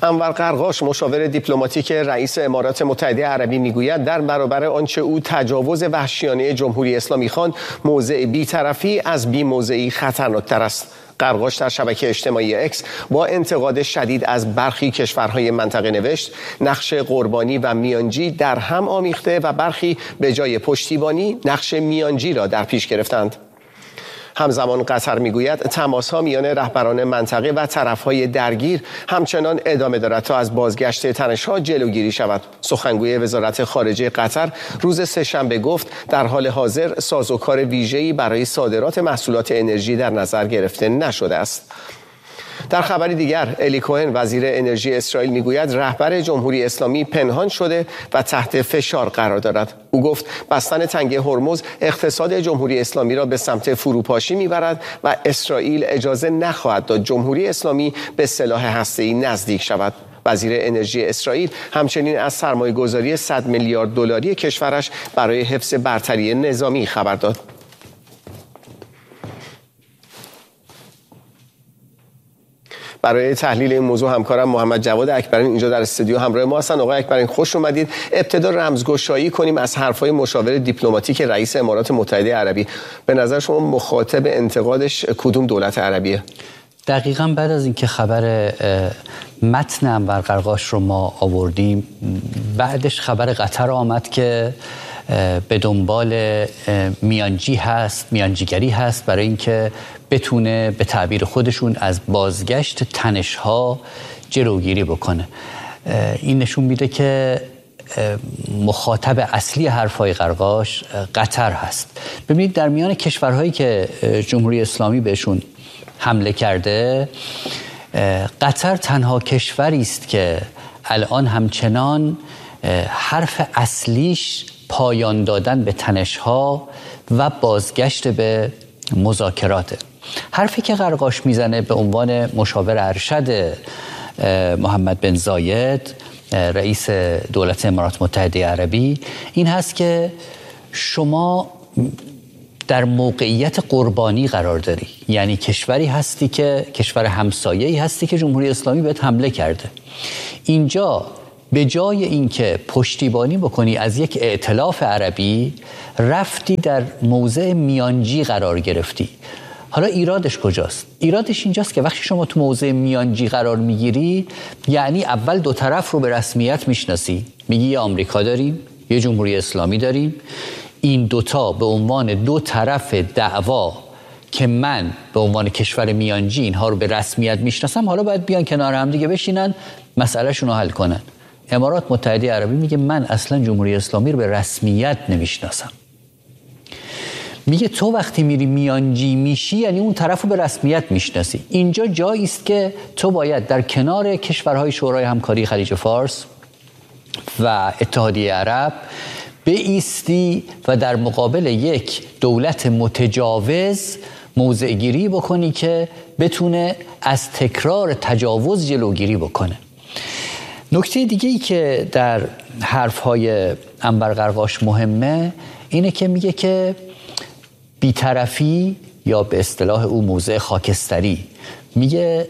انور قرقاش مشاور دیپلماتیک رئیس امارات متحده عربی میگوید در برابر آنچه او تجاوز وحشیانه جمهوری اسلامی خواند، موضع بی‌طرفی از بی‌موضعی خطرناکتر است. قرقاش در شبکه اجتماعی اکس با انتقاد شدید از برخی کشورهای منطقه نوشت نقش قربانی و میانجی در هم آمیخته و برخی به جای پشتیبانی نقش میانجی را در پیش گرفتند. همزمان قطر میگوید تماس‌ها میان رهبران منطقه و طرف‌های درگیر همچنان ادامه دارد تا از بازگشت تنش‌ها جلوگیری شود. سخنگوی وزارت خارجه قطر روز سه‌شنبه گفت در حال حاضر سازوکار ویژه‌ای برای صادرات محصولات انرژی در نظر گرفته نشده است. در خبری دیگر الی کوهن وزیر انرژی اسرائیل میگوید رهبر جمهوری اسلامی پنهان شده و تحت فشار قرار دارد. او گفت بستن تنگه هرمز اقتصاد جمهوری اسلامی را به سمت فروپاشی میبرد و اسرائیل اجازه نخواهد داد جمهوری اسلامی به سلاح هسته‌ای نزدیک شود. وزیر انرژی اسرائیل همچنین از سرمایه‌گذاری 100 میلیارد دلاری کشورش برای حفظ برتری نظامی خبر داد. برای تحلیل این موضوع همکارم محمد جواد اکبرین اینجا در استودیو همراه ما هستن. آقای اکبرین خوش اومدید. ابتدا رمزگشایی کنیم از حرفهای مشاور دیپلماتیک رئیس امارات متحده عربی. به نظر شما مخاطب انتقادش کدوم دولت عربیه؟ دقیقاً بعد از اینکه خبر متن انور قرقاش رو ما آوردیم، بعدش خبر قطر آمد که به دنبال میانجیگری هست برای اینکه بتونه به تعبیر خودشون از بازگشت تنش‌ها جلوگیری بکنه. این نشون میده که مخاطب اصلی حرفای قرقاش قطر هست. ببینید در میان کشورهایی که جمهوری اسلامی بهشون حمله کرده، قطر تنها کشوری است که الان همچنان حرف اصلیش پایان دادن به تنش‌ها و بازگشت به مذاکراته. حرفی که قرقاش میزنه به عنوان مشاور ارشد محمد بن زاید رئیس دولت امارات متحده عربی این هست که شما در موقعیت قربانی قرار داری، یعنی کشوری هستی که کشور همسایه‌ای هستی که جمهوری اسلامی بهت حمله کرده. اینجا به جای اینکه پشتیبانی بکنی از یک ائتلاف عربی، رفتی در موضع میانجی قرار گرفتی. حالا ایرادش کجاست؟ ایرادش اینجاست که وقتی شما تو موضع میانجی قرار میگیری، یعنی اول دو طرف رو به رسمیت میشناسی. میگی یه آمریکا داریم، یه جمهوری اسلامی داریم، این دوتا به عنوان دو طرف دعوا که من به عنوان کشور میانجی اینها رو به رسمیت میشناسم، حالا باید بیان کنار هم دیگه بشینن مسئله شون رو حل کنن. امارات متحده عربی میگه من اصلا جمهوری اسلامی رو به رسمیت نمیشناسم. میگه تو وقتی میری میانجی میشی یعنی اون طرف رو به رسمیت میشناسی. اینجا جایی است که تو باید در کنار کشورهای شورای همکاری خلیج فارس و اتحادیه عرب بایستی و در مقابل یک دولت متجاوز موضع گیری بکنی که بتونه از تکرار تجاوز جلوگیری بکنه. نکته دیگه ای که در حرفهای انور قرقاش مهمه اینه که میگه که بی‌طرفی یا به اصطلاح او موضع خاکستری، میگه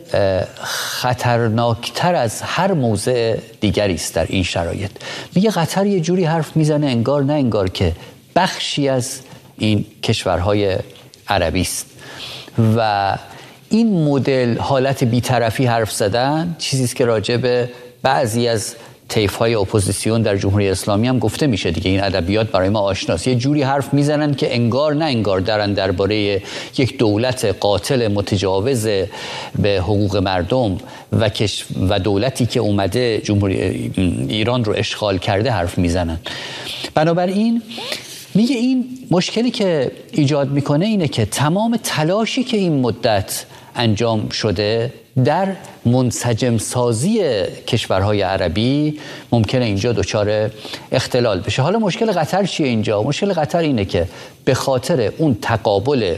خطرناکتر از هر موضع دیگری است در این شرایط. میگه قطر یه جوری حرف میزنه انگار نه انگار که بخشی از این کشورهای عربی است و این مدل حالت بی‌طرفی حرف زدن چیزی است که راجع به بعضی از طیف‌های اپوزیسیون در جمهوری اسلامی هم گفته میشه دیگه. این ادبیات برای ما آشناست. یه جوری حرف میزنن که انگار نه انگار دارن درباره یک دولت قاتل متجاوز به حقوق مردم و دولتی که اومده جمهوری ایران رو اشغال کرده حرف میزنن. بنابراین میگه این مشکلی که ایجاد میکنه اینه که تمام تلاشی که این مدت انجام شده در منسجم سازی کشورهای عربی ممکنه اینجا دچار اختلال بشه. حالا مشکل قطر چیه اینجا؟ مشکل قطر اینه که به خاطر اون تقابل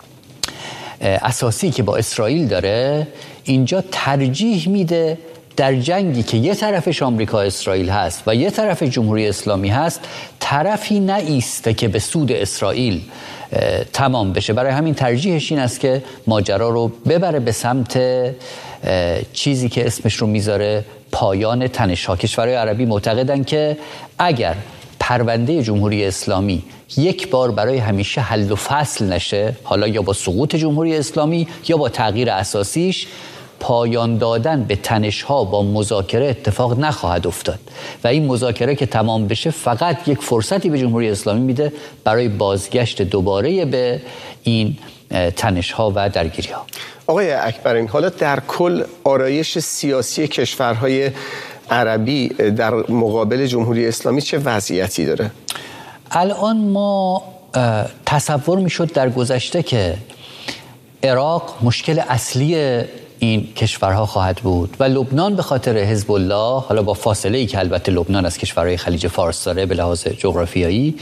اساسی که با اسرائیل داره، اینجا ترجیح میده در جنگی که یه طرفش آمریکا اسرائیل هست و یه طرف جمهوری اسلامی هست، طرفی نایسته که به سود اسرائیل تمام بشه. برای همین ترجیحش این است که ماجرا رو ببره به سمت چیزی که اسمش رو میذاره پایان تنش‌ها. کشورهای عربی معتقدند که اگر پرونده جمهوری اسلامی یک بار برای همیشه حل و فصل نشه، حالا یا با سقوط جمهوری اسلامی یا با تغییر اساسیش، پایان دادن به تنش‌ها با مذاکره اتفاق نخواهد افتاد و این مذاکره که تمام بشه فقط یک فرصتی به جمهوری اسلامی میده برای بازگشت دوباره به این تنش‌ها و درگیری‌ها. آقای اکبرین، حالا در کل آرایش سیاسی کشورهای عربی در مقابل جمهوری اسلامی چه وضعیتی داره؟ الان ما تصور میشد در گذشته که عراق مشکل اصلی این کشورها خواهد بود و لبنان به خاطر حزب الله، حالا با فاصله ای که البته لبنان از کشورهای خلیج فارس داره به لحاظ جغرافیایی،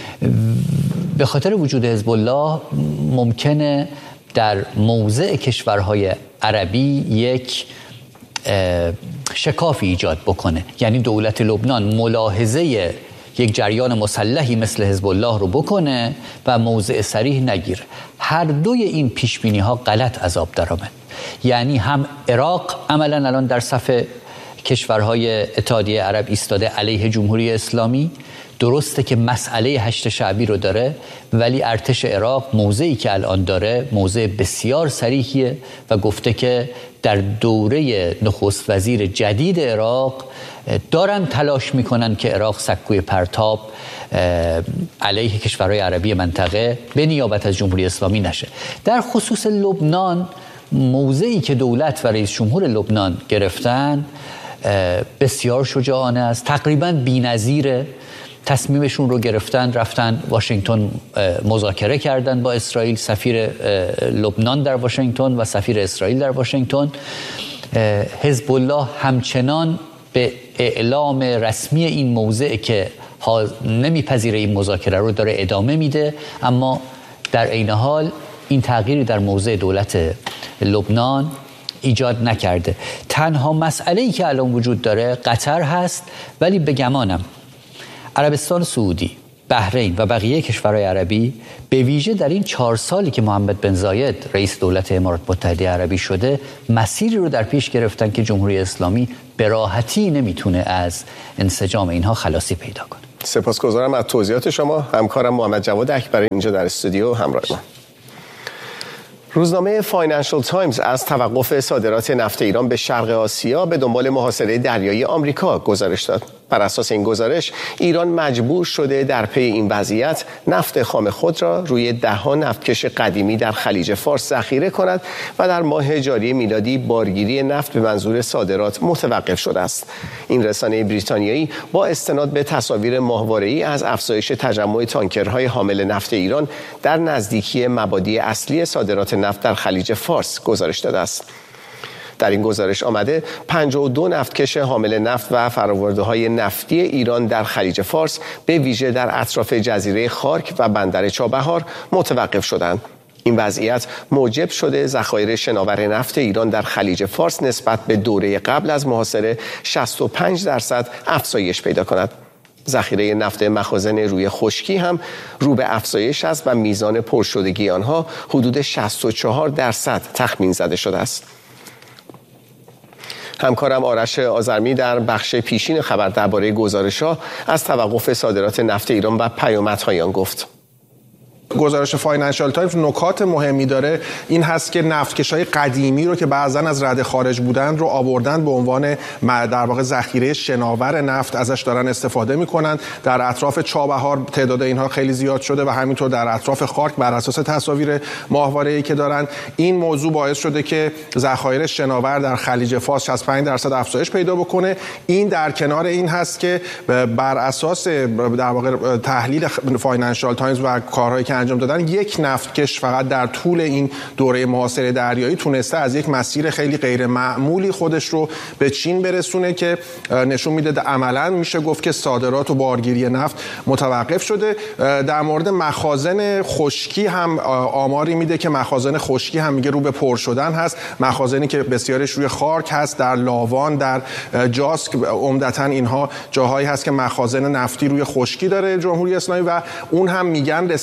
به خاطر وجود حزب الله ممکنه در موضع کشورهای عربی یک شکافی ایجاد بکنه. یعنی دولت لبنان ملاحظه یک جریان مسلحی مثل حزب الله رو بکنه و موضع صریح نگیره. هر دوی این پیشبینی ها غلط از آب درآمد. یعنی هم عراق عملاً الان در صف کشورهای اتحادیه عرب ایستاده علیه جمهوری اسلامی. درسته که مسئله هشت شعبی رو داره، ولی ارتش عراق موضعی که الان داره موضع بسیار صریحیه و گفته که در دوره نخست وزیر جدید عراق دارن تلاش میکنن که عراق سکوی پرتاب علیه کشورهای عربی منطقه به نیابت از جمهوری اسلامی نشه. در خصوص لبنان، موضعی که دولت و رئیس جمهور لبنان گرفتن بسیار شجاعانه است، تقریباً بی‌نظیره. تصمیمشون رو گرفتن، رفتن واشنگتن مذاکره کردن با اسرائیل، سفیر لبنان در واشنگتن و سفیر اسرائیل در واشنگتن. حزب الله همچنان به اعلام رسمی این موضع که نمیپذیره این مذاکره رو داره ادامه میده، اما در عین حال این تغییری در موضع دولت لبنان ایجاد نکرده. تنها مسئله‌ای که الان وجود داره قطر هست، ولی به گمانم عربستان سعودی، بحرین و بقیه کشورهای عربی به ویژه در این 4 سالی که محمد بن زاید رئیس دولت امارات متحده عربی شده مسیری رو در پیش گرفتن که جمهوری اسلامی به راحتی نمیتونه از انسجام اینها خلاصی پیدا کنه. سپاسگزارم از توضیحات شما. همکارم محمد جواد اکبری اینجا در استودیو همراه ما. روزنامه فاینانشال تایمز از توقف صادرات نفت ایران به شرق آسیا به دنبال محاصره دریایی آمریکا گزارش داد. بر اساس این گزارش، ایران مجبور شده در پی این وضعیت نفت خام خود را روی 10 نفتکش قدیمی در خلیج فارس ذخیره کند و در ماه جاری میلادی بارگیری نفت به منظور صادرات متوقف شده است. این رسانه بریتانیایی با استناد به تصاویر ماهواره‌ای از افزایش تجمع تانکرهای حامل نفت ایران در نزدیکی مبادی اصلی صادرات نفت در خلیج فارس گزارش داده است. در این گزارش آمده 52 نفتکش حامل نفت و فرآورده‌های نفتی ایران در خلیج فارس به ویژه در اطراف جزیره خارک و بندر چابهار متوقف شدند. این وضعیت موجب شده ذخایر شناور نفت ایران در خلیج فارس نسبت به دوره قبل از محاصره 65% افزایش پیدا کند. ذخیره نفت مخازن روی خشکی هم رو به افزایش است و میزان پرشدگی آنها حدود 64% تخمین زده شده است. همکارم آرش آذرمی در بخش پیشین خبر درباره گزارش‌ها از توقف صادرات نفت ایران و پیامدهای آن گفت. گزارش فاینانشال تایمز نکات مهمی داره. این هست که نفتکش‌های قدیمی رو که بعضاً از رده خارج بودن رو آوردن به عنوان در واقع ذخیره شناور نفت ازش دارن استفاده میکنن. در اطراف چابهار تعداد اینها خیلی زیاد شده و همینطور در اطراف خارک بر اساس تصاویر ماهواره‌ای که دارن. این موضوع باعث شده که ذخایر شناور در خلیج فارس 65% افزایش پیدا بکنه. این در کنار این هست که بر اساس در واقع تحلیل فاینانشال تایمز و کارهایی که انجام دادن، یک نفتکش فقط در طول این دوره محاصره دریایی تونسته از یک مسیر خیلی غیر معمولی خودش رو به چین برسونه که نشون میده عملاً میشه گفت که صادرات و بارگیری نفت متوقف شده. در مورد مخازن خشکی هم آماری میده که مخازن خشکی هم میگه رو به پر شدن هست. مخازنی که بسیارش روی خارک هست، در لاوان، در جاسک، عمدتاً اینها جاهایی هست که مخازن نفتی روی خشکی داره جمهوری اسلامی و اون هم میگن رسیده به 65%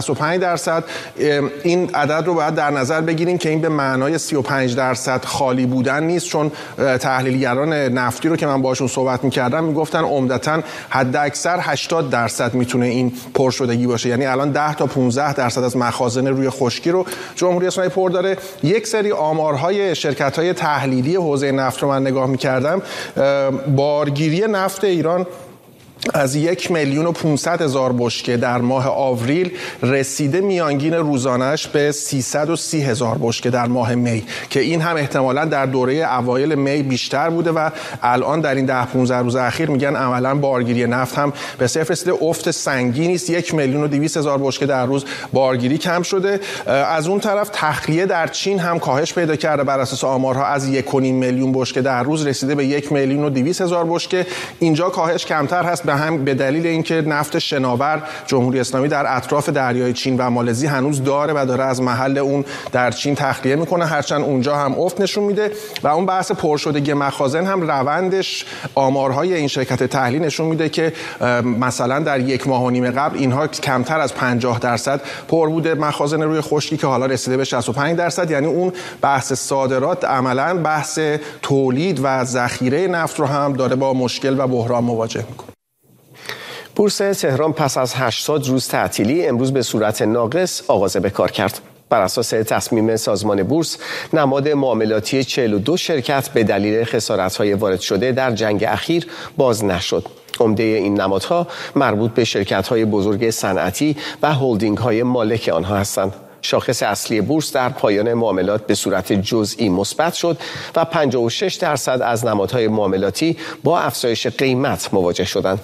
65%. این عدد رو باید در نظر بگیریم که این به معنای 35% خالی بودن نیست، چون تحلیلگران نفتی رو که من باشون صحبت می‌کردم میگفتن عمدتاً حداکثر 80% میتونه این پرشدگی باشه. یعنی الان 10 تا 15% از مخازن روی خشکی رو جمهوری اسلامی پر داره. یک سری آمارهای شرکت‌های تحلیلی حوزه نفت رو من نگاه می‌کردم. بارگیری نفت ایران از 1,500,000 بشکه در ماه آوریل رسیده میانگین روزانه‌اش به 330,000 بشکه در ماه می، که این هم احتمالاً در دوره اوایل می بیشتر بوده و الان در این 10-15 روز اخیر میگن عملاً بارگیری نفت هم به صفر رسیده. افت سنگینی است، 1,200,000 بشکه در روز بارگیری کم شده. از اون طرف تخلیه در چین هم کاهش پیدا کرده، بر اساس آمارها از 1.5 میلیون بشکه در روز رسیده به 1,200,000 بشکه. اینجا کاهش کمتر هست به دلیل اینکه نفت شناور جمهوری اسلامی در اطراف دریای چین و مالزی هنوز داره و داره از محل اون در چین تخلیه میکنه، هرچند اونجا هم افت نشون میده. و اون بحث پرشدگی مخازن هم روندش آمارهای این شرکت تحلیل نشون میده که مثلا در 1.5 ماه قبل اینها کمتر از 50% پر بوده مخازن روی خشکی که حالا رسیده به 65%. یعنی اون بحث صادرات عملاً بحث تولید و ذخیره نفت رو هم داره با مشکل و بحران مواجه میکنه. بورس تهران پس از 80 روز تعطیلی امروز به صورت ناقص آغاز به کار کرد. بر اساس تصمیم سازمان بورس، نماد معاملاتی 42 شرکت به دلیل خسارت‌های وارد شده در جنگ اخیر باز نشد. عمده این نمادها مربوط به شرکت‌های بزرگ صنعتی و هلدینگ‌های مالک آنها هستند. شاخص اصلی بورس در پایان معاملات به صورت جزئی مثبت شد و 56% از نمادهای معاملاتی با افزایش قیمت مواجه شدند.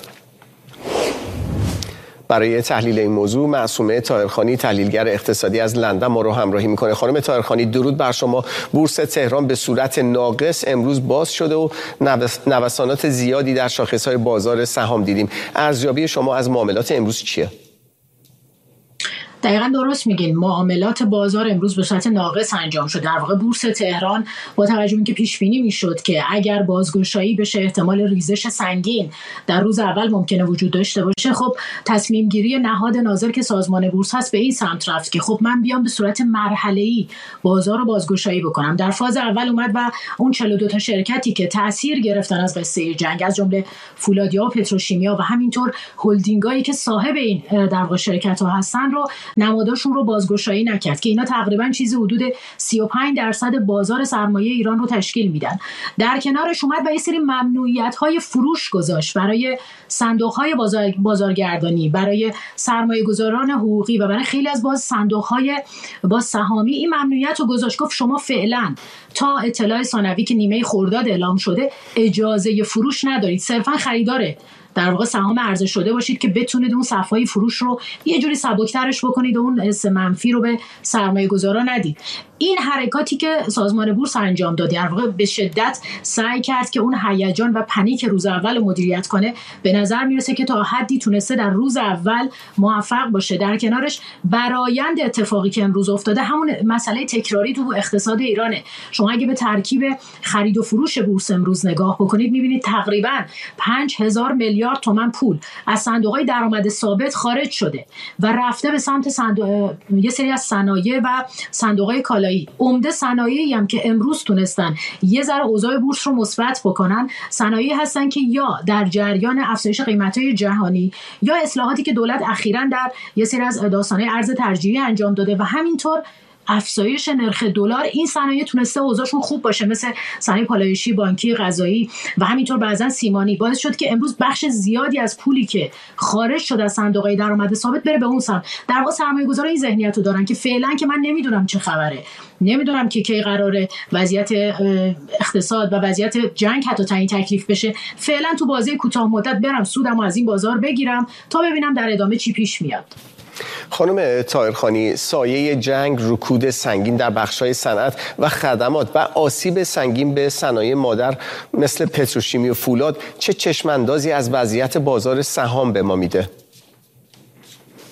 برای تحلیل این موضوع معصومه طاهرخانی تحلیلگر اقتصادی از لندن ما رو همراهی میکنه. خانم طاهرخانی درود بر شما. بورس تهران به صورت ناقص امروز باز شده و نوسانات زیادی در شاخص‌های بازار سهام دیدیم. ارزیابی شما از معاملات امروز چیه؟ دقیقاً درست میگین. معاملات بازار امروز به صورت ناقص انجام شد. در واقع بورس تهران با توجه به اینکه پیش بینی میشد که اگر بازگشایی بشه احتمال ریزش سنگین در روز اول ممکنه وجود داشته باشه، خب تصمیم گیری نهاد ناظر که سازمان بورس هست به این سمت رفت که خب من بیام به صورت مرحله‌ای بازار رو بازگشایی بکنم. در فاز اول اومد و اون 42 تا شرکتی که تاثیر گرفتن از قصه جنگ، از جمله فولادیا و پتروشیمیا و همینطور هلدینگایی که صاحب این در واقع شرکت‌ها هستن رو نماداشون رو بازگشایی نکرد که اینا تقریبا چیزی حدود 35% بازار سرمایه ایران رو تشکیل میدن. در کنارش اومد و یه سری ممنوعیت‌های فروش گذاشت برای صندوق‌های بازارگردانی، برای سرمایه‌گذاران حقوقی و برای خیلی از صندوق‌های سهامی. این ممنوعیت رو گذاشت، گفت شما فعلا تا اطلاع ثانوی که نیمه خرداد اعلام شده اجازه فروش ندارید، صرفا خریداره در واقع سهام عرضه شده باشید که بتونید اون صفحه‌های فروش رو یه جوری سبک‌ترش بکنید و اون حس منفی رو به سرمایه‌گذارا ندید. این حرکاتی که سازمان بورس انجام داد در واقع به شدت سعی کرد که اون هیجان و پنیک روز اول رو مدیریت کنه. به نظر میرسه که تا حدی تونسته در روز اول موفق باشه. در کنارش برآیند اتفاقی که امروز افتاده همون مسئله تکراری تو اقتصاد ایرانه. شما اگه به ترکیب خرید و فروش بورس امروز نگاه بکنید می‌بینید تقریباً 5000 میلیارد تومان پول از صندوق‌های درآمد ثابت خارج شده و رفته به سمت یه سری از صنایع و صندوق‌های کالایی. عمده صنایعی هم که امروز تونستن یه ذره اوضاع بورس رو مثبت بکنن، صنایعی هستن که یا در جریان افزایش قیمت‌های جهانی یا اصلاحاتی که دولت اخیراً در یه سری از داستان‌های ارز ترجیحی انجام داده و همینطور افزایش نرخ دلار. این صنایع تونسته اوضاعشون خوب باشه، مثل صنایع پالایشی، بانکی، غذایی و همینطور بعضن سیمانی. باعث شد که امروز بخش زیادی از پولی که خارج شد از صندوق‌های درآمد ثابت بره به اون سمت. در واقع سرمایه‌گذارا این ذهنیت رو دارن که فعلا که من نمیدونم چه خبره، نمیدونم که کی قراره وضعیت اقتصاد و وضعیت جنگ حتی تعیین تکلیف بشه، فعلا تو بازی کوتاه مدت برم سودمو از این بازار بگیرم تا ببینم در ادامه چی پیش میاد. خانم طاهرخانی، سایه جنگ، رکود سنگین در بخش‌های صنعت و خدمات و آسیب سنگین به صنایع مادر مثل پتروشیمی و فولاد چه چشم‌اندازی از وضعیت بازار سهام به ما میده؟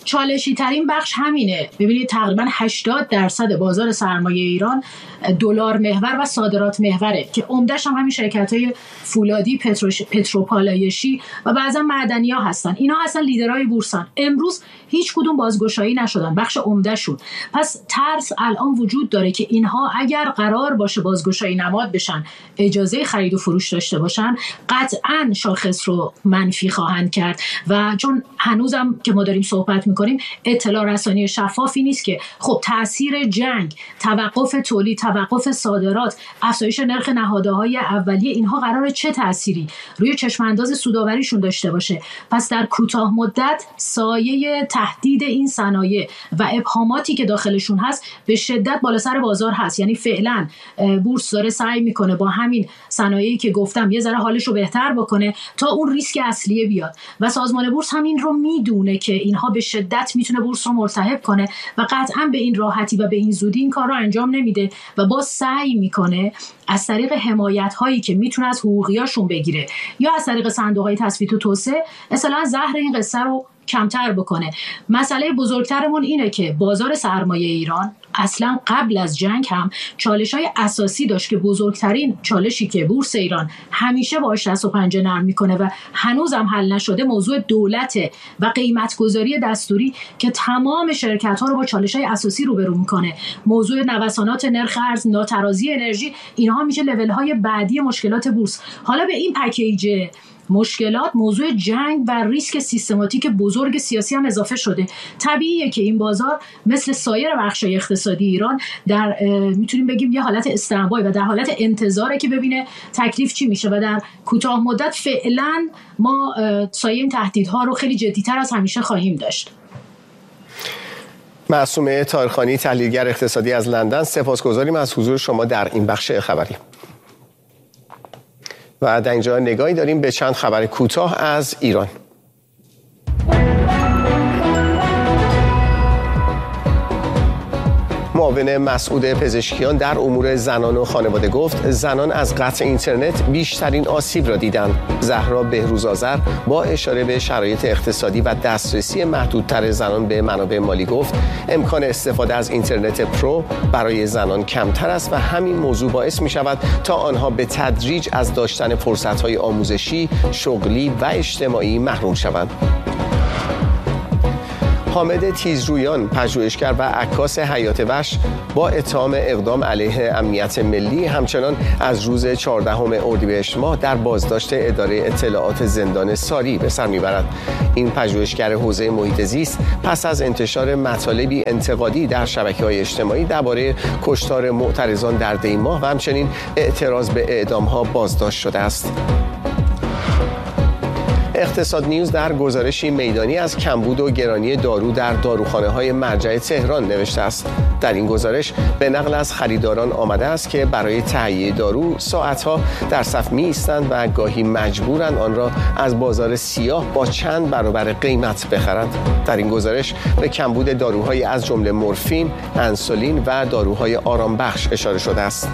چالشی ترین بخش همینه. ببینید تقریبا 80% بازار سرمایه ایران دلار محور و صادرات محوره که عمده‌اش هم همین شرکت‌های فولادی، پتروپالایشی و بعضا معدنی‌ها هستن. اینا اصلا لیدرهای بورسن. امروز هیچ کدوم بازگشایی نشدن، بخش عمده‌شون. پس ترس الان وجود داره که اینها اگر قرار باشه بازگشایی نماد بشن، اجازه خرید و فروش داشته باشن، قطعاً شاخص رو منفی خواهند کرد. و چون هنوزم که ما داریم صحبت می‌کنیم اطلاع رسانی شفافی نیست که خب تأثیر جنگ، توقف تولید، توقف صادرات، افزایش نرخ نهادهای اولیه، اینها قراره چه تأثیری روی چشم انداز سودآوریشون داشته باشه. پس در کوتاه مدت سایه تهدید این صنایع و ابهاماتی که داخلشون هست به شدت بالا سر بازار هست. یعنی فعلا بورس داره سعی میکنه با همین صنایعی که گفتم یه ذره حالش رو بهتر بکنه تا اون ریسک اصلیه بیاد و سازمان بورس همین رو میدونه که اینها به شدت میتونه بورس رو ملتهب کنه و قطعا به این راحتی و به این زودی این کار رو انجام نمیده و با سعی میکنه از طریق حمایت هایی که میتونه از حقوقیاشون بگیره یا از طریق صندوق های تثبیت و توسعه اصلا زهر این قصه رو کمتر بکنه. مسئله بزرگترمون اینه که بازار سرمایه ایران اصلا قبل از جنگ هم چالش‌های اساسی داشت که بزرگترین چالشی که بورس ایران همیشه باهاش دست و پنجه نرم میکنه و هنوزم حل نشده موضوع دولته و قیمت‌گذاری دستوری که تمام شرکت‌ها رو با چالش‌های اساسی روبرو میکنه. موضوع نوسانات نرخ ارز، ناترازی انرژی، اینها میشه لول‌های بعدی مشکلات بورس. حالا به این پکیج مشکلات موضوع جنگ و ریسک سیستماتیک بزرگ سیاسی هم اضافه شده. طبیعیه که این بازار مثل سایر بخش‌های اقتصادی ایران در میتونیم بگیم یه حالت استنبای و در حالت انتظاره که ببینه تکلیف چی میشه و در کوتاه مدت فعلا ما سایه این تهدیدها رو خیلی جدی‌تر از همیشه خواهیم داشت. معصومه طاهرخانی، تحلیلگر اقتصادی از لندن، سپاسگزاریم از حضور شما در این بخش خبری. و در اینجا نگاهی داریم به چند خبر کوتاه از ایران. معاون مسعود پزشکیان در امور زنان و خانواده گفت زنان از قطع اینترنت بیشترین آسیب را دیدند. زهرا بهروزآذر با اشاره به شرایط اقتصادی و دسترسی محدودتر زنان به منابع مالی گفت امکان استفاده از اینترنت پرو برای زنان کمتر است و همین موضوع باعث می شود تا آنها به تدریج از داشتن فرصت‌های آموزشی، شغلی و اجتماعی محروم شوند. حامد تیزرویان، پژوهشگر و عکاس حیات وحش، با اتهام اقدام علیه امنیت ملی همچنان از روز 14 اردیبهشت ماه در بازداشت اداره اطلاعات زندان ساری به سر میبرد. این پژوهشگر حوزه محیط زیست پس از انتشار مطالبی انتقادی در شبکه‌های اجتماعی درباره کشتار معترضان در دی ماه و همچنین اعتراض به اعدام‌ها بازداشت شده است. اقتصاد نیوز در گزارشی میدانی از کمبود و گرانی دارو در داروخانه‌های مرجع تهران نوشته است. در این گزارش به نقل از خریداران آمده است که برای تهیه دارو ساعت‌ها در صف می‌ایستند و گاهی مجبورند آن را از بازار سیاه با چند برابر قیمت بخرند. در این گزارش به کمبود داروهای از جمله مورفین، انسولین و داروهای آرامبخش اشاره شده است.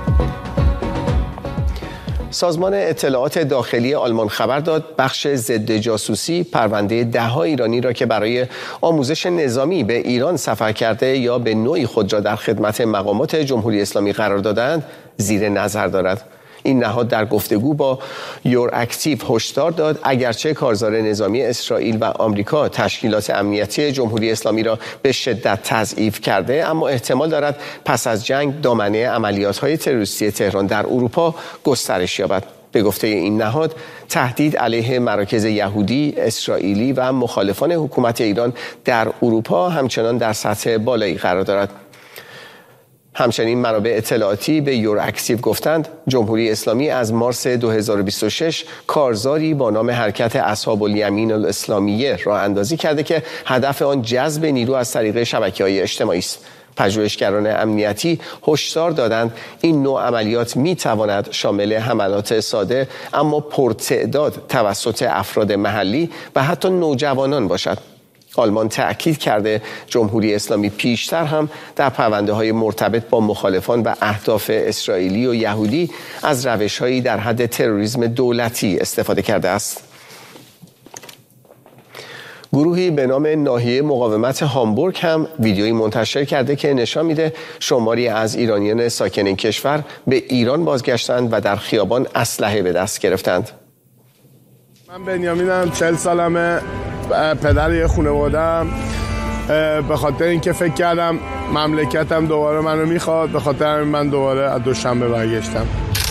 سازمان اطلاعات داخلی آلمان خبر داد بخش ضد جاسوسی پرونده 10 ایرانی را که برای آموزش نظامی به ایران سفر کرده یا به نوعی خود را در خدمت مقامات جمهوری اسلامی قرار دادند زیر نظر دارد. این نهاد در گفتگو با یوراکتیو هشدار داد اگرچه کارزار نظامی اسرائیل و آمریکا تشکیلات امنیتی جمهوری اسلامی را به شدت تضعیف کرده، اما احتمال دارد پس از جنگ دامنه عملیات‌های تروریستی تهران در اروپا گسترش یابد. به گفته این نهاد تهدید علیه مراکز یهودی، اسرائیلی و مخالفان حکومت ایران در اروپا همچنان در سطح بالایی قرار دارد. همچنین منابع اطلاعاتی به یوراکتیو گفتند جمهوری اسلامی از مارس 2026 کارزاری با نام حرکت اصحاب الیمین الاسلامیه راه اندازی کرده که هدف آن جذب نیرو از طریق شبکه‌های اجتماعی است. پژوهشگران امنیتی هشدار دادند این نوع عملیات می‌تواند شامل حملات ساده اما پرتعداد توسط افراد محلی و حتی نوجوانان باشد. آلمان تأکید کرده جمهوری اسلامی پیشتر هم در پرونده‌های مرتبط با مخالفان و اهداف اسرائیلی و یهودی از روش‌هایی در حد تروریسم دولتی استفاده کرده است. گروهی به نام ناحیه مقاومت هامبورگ هم ویدیویی منتشر کرده که نشان میده شماری از ایرانیان ساکن این کشور به ایران بازگشتند و در خیابان اسلحه به دست گرفتند. من بنیامینم، 40 سالمه، پدر یه خانواده‌ام. به خاطر اینکه فکر کردم مملکتم دوباره منو میخواد، به خاطر همین من دوباره از دوشنبه برگشتم.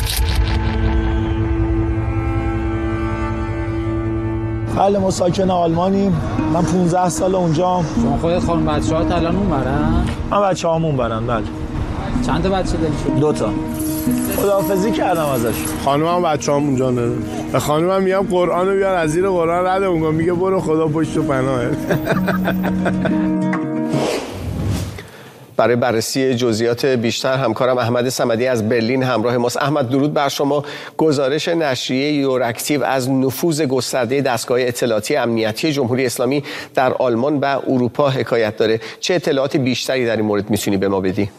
بله، ما ساکن آلمانیم. من 15 سال اونجا. شما خودت خانم بچه‌هات الان اونورن؟ من بچه‌هام اونورن. بله. چند تا بچه داری؟ 2 تا. خداحافظی کردم ازش. خانومم بچه‌هام اونجا نه. به خانومم میگم قرآنو بیار، از زیر قرآن رد اون میگه برو خدا پشت و پناهه. برای بررسی جزئیات بیشتر همکارم احمد صمدی از برلین همراه ماست. احمد، درود بر شما. گزارش نشریه یوراکتیو از نفوذ گسترده دستگاه اطلاعاتی امنیتی جمهوری اسلامی در آلمان و اروپا حکایت داره. چه اطلاعات بیشتری در این مورد میتونی به ما بدی؟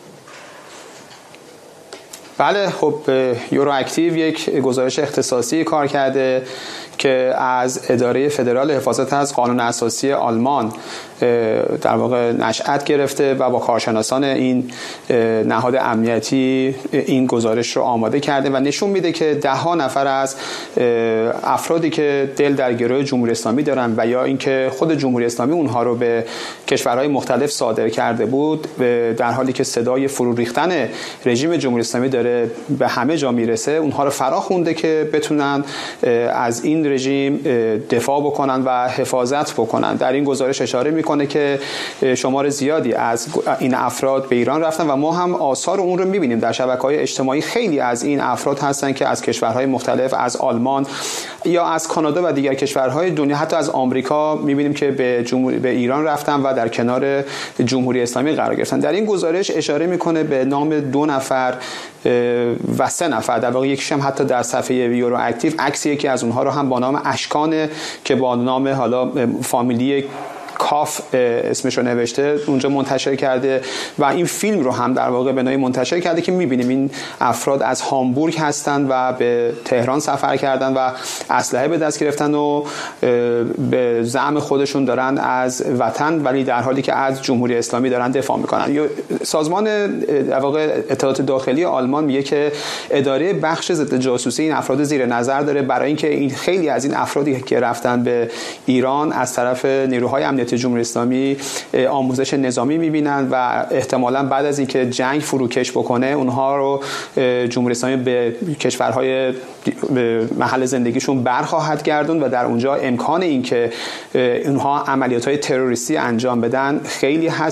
بله، خب یوراکتیو یک گزارش اختصاصی کار کرده که از اداره فدرال حفاظت از قانون اساسی آلمان در واقع نشأت گرفته و با کارشناسان این نهاد امنیتی این گزارش رو آماده کرده و نشون میده که 10 نفر از افرادی که دل در گروه جمهوری اسلامی دارن و یا اینکه خود جمهوری اسلامی اونها رو به کشورهای مختلف صادر کرده بود، در حالی که صدای فرو ریختن رژیم جمهوری اسلامی داره به همه جا میرسه، اونها رو فرا خونده که بتونن از این رژیم دفاع بکنن و حفاظت بکنن. در این گزارش اشاره میکنه که شمار زیادی از این افراد به ایران رفتن و ما هم آثار اون رو میبینیم در شبکه‌های اجتماعی. خیلی از این افراد هستن که از کشورهای مختلف، از آلمان یا از کانادا و دیگر کشورهای دنیا، حتی از آمریکا میبینیم که به ایران رفتن و در کنار جمهوری اسلامی قرار گرفتن. در این گزارش اشاره میکنه به نام 2 نفر و 3 نفر، در واقع یکیش هم حتی در صفحه یوراکتیو عکس یکی از اونها رو هم با نام اشکان که با نام حالا فامیلی کاف اسمش رو نوشته اونجا منتشر کرده و این فیلم رو هم در واقع به نوعی منتشر کرده که می‌بینیم این افراد از هامبورگ هستند و به تهران سفر کردن و اسلحه به دست گرفتن و به زعم خودشون دارن از وطن، ولی در حالی که از جمهوری اسلامی دارن دفاع میکنن. سازمان در واقع اطلاعات داخلی آلمان میگه که اداره بخش ضد جاسوسی این افراد زیر نظر داره برای اینکه این خیلی از این افرادی که رفتن به ایران از طرف نیروهای امنیتی جمهوری اسلامی آموزش نظامی میبینن و احتمالاً بعد از اینکه جنگ فروکش بکنه اونها رو جمهوری اسلامی به کشورهای محل زندگیشون برخواهد گردوند و در اونجا امکان اینکه اونها عملیات‌های تروریستی انجام بدن خیلی هست.